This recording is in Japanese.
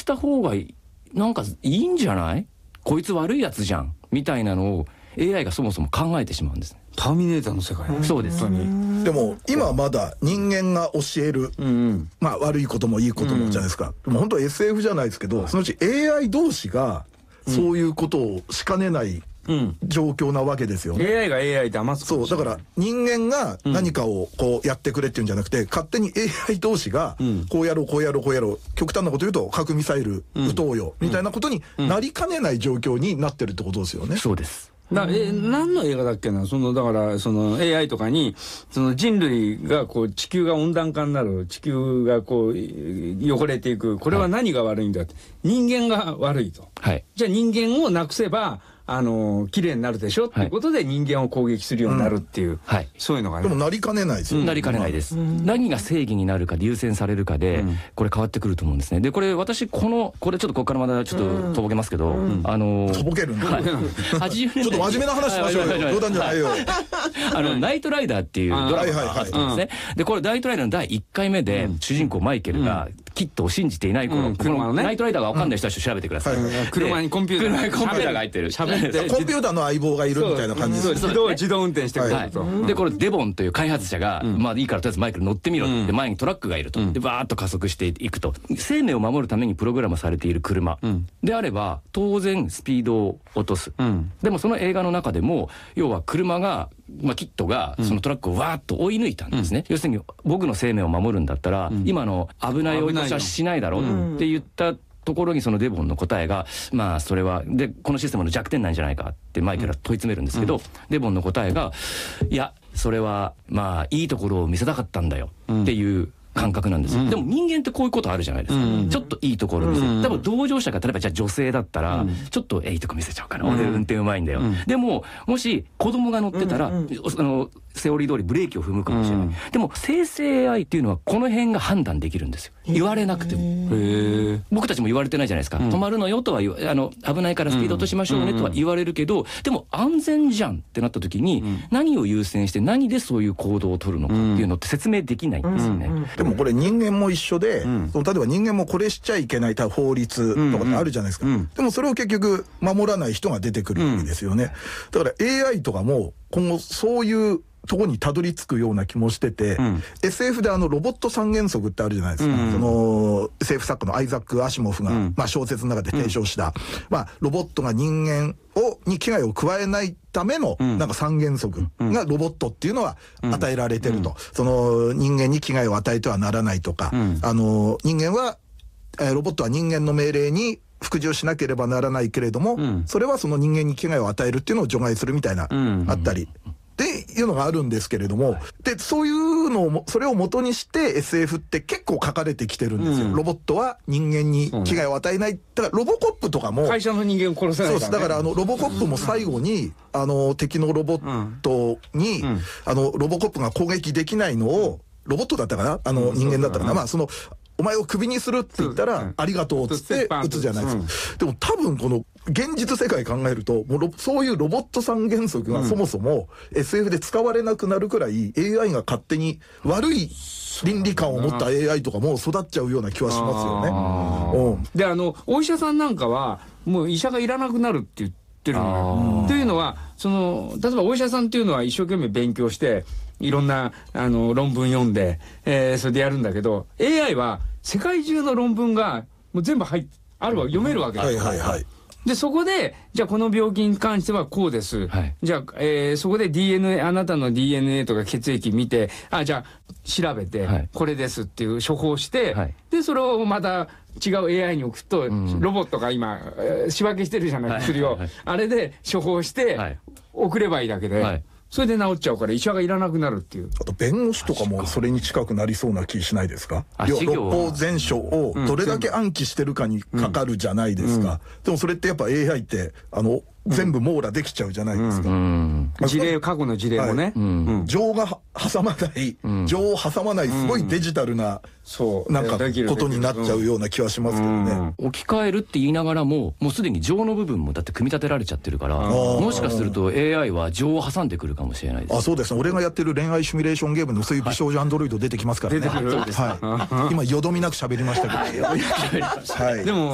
した方がなんかいいんじゃない、こいつ悪いやつじゃんみたいなのを AI がそもそも考えてしまうんです。 ターミネーターの世界、 そうです。 でも今まだ人間が教える、まあ悪いこともいいこともじゃないですか。でも本当 SF じゃないですけど、そのうち AI 同士がそういうことをしかねない状況なわけですよね。 AI が AI 騙す。 そうだから人間が何かをこうやってくれっていうんじゃなくて、勝手に AI 同士がこうやろうこうやろうこうやろう、極端なこと言うと核ミサイル撃とうよみたいなことになりかねない状況になってるってことですよね。 そうです。 何の映画だっけな、だからその AI とかにその人類がこう地球が温暖化になる、地球がこう汚れていく、これは何が悪いんだって、人間が悪いと、はい、じゃあ人間をなくせば綺麗になるでしょっていうことで人間を攻撃するようになるっていう、はい、そういうのがね。 でもなりかねないですよ、 なりかねないです。何が正義になるかで優先されるかで、これ変わってくると思うんですね。でこれ私これちょっとここからまだちょっととぼけますけど、 とぼけるんだ、 80年代ちょっと真面目な話しましょうよ、冗談じゃないよ。 ナイトライダーっていうドラマがあったんですね。でこれナイトライダーの第1回目で主人公マイケルがキットを信じていない頃、ナイトライダーが分かんない人は調べてください。 車にコンピューターが入ってる、 コンピューターの相棒がいるみたいな感じです。 自動運転してくれると。 でこれデボンという開発者が、まあいいからとりあえずマイケル乗ってみろって、前にトラックがいると、でバーッと加速していくと、生命を守るためにプログラムされている車であれば当然スピードを落とす。でもその映画の中でも要は車が、キットがそのトラックをわーっと追い抜いたんですね。要するに僕の生命を守るんだったら、今の危ない追い越しはしないだろうって言ったところに、そのデボンの答えが、まあそれはでこのシステムの弱点なんじゃないかってマイケルは問い詰めるんですけど、デボンの答えが、いやそれはまあいいところを見せたかったんだよっていう感覚なんですよ。でも人間ってこういうことあるじゃないですか。ちょっといいところ見せる。多分同乗者が例えばじゃあ女性だったら、ちょっといいとこ見せちゃうかな、俺運転うまいんだよ。でももし子供が乗ってたら、セオリー通りブレーキを踏むかもしれない。でも生成 AI っていうのはこの辺が判断できるんですよ。言われなくても。僕たちも言われてないじゃないですか。止まるのよとは危ないからスピード落としましょうねとは言われるけど、でも安全じゃんってなった時に、何を優先して何でそういう行動を取るのかっていうのって説明できないんですよね。 でもこれ人間も一緒で、例えば人間もこれしちゃいけない法律とかってあるじゃないですか。でもそれを結局守らない人が出てくるわけですよね。だから AI とかも今後そういうとこにたどり着くような気もしてて、SF でロボット三原則ってあるじゃないですか。その SF 作家のアイザック・アシモフが、小説の中で提唱した、ロボットが人間に危害を加えないためのなんか三原則がロボットっていうのは与えられてると。その人間に危害を与えてはならないとか、人間はロボットは人間の命令に服従しなければならないけれども、それはその人間に危害を与えるっていうのを除外するみたいなあったり。っていうのがあるんですけれども、でそういうのをそれを元にして SF って結構書かれてきてるんですよ。ロボットは人間に危害を与えない。だからロボコップとかも会社の人間を殺せないからね。 そうです。だからロボコップも最後に敵のロボットにロボコップが攻撃できないのを、ロボットだったかな、人間だったかな、お前をクビにするって言ったら、ありがとうっつって撃つじゃないですか。でも多分この現実世界考えると、もうそういうロボット三原則がそもそも SF で使われなくなるくらい AI が勝手に悪い倫理観を持った AI とかも育っちゃうような気はしますよね。 でお医者さんなんかはもう医者がいらなくなるって言ってるのよ。というのは例えばお医者さんっていうのは一生懸命勉強していろんな論文読んで、それでやるんだけど、 AI は世界中の論文がもう全部あるわ、読めるわけです。でそこでじゃあこの病気に関してはこうです、じゃあ、そこで DNA あなたの DNA とか血液見て、じゃあ調べて、これですっていう処方して、でそれをまた違う AI に送ると、ロボットが今仕分けしてるじゃない、薬を、あれで処方して送ればいいだけで、それで治っちゃうから医者がいらなくなるっていう。 あと弁護士とかもそれに近くなりそうな気しないですか。六法全書をどれだけ暗記してるかにかかるじゃないですか。でもそれってやっぱ AI って全部網羅できちゃうじゃないですか。 事例、過去の事例もね、 情が挟まない、情を挟まないすごいデジタルななんかことになっちゃうような気はしますけどね。 置き換えるって言いながらも、もうすでに情の部分もだって組み立てられちゃってるから、もしかすると AI は情を挟んでくるかもしれないです。 そうですね。俺がやってる恋愛シミュレーションゲームのそういう美少女アンドロイド出てきますからね。 出てくる。 今よどみなく喋りましたけど。 でも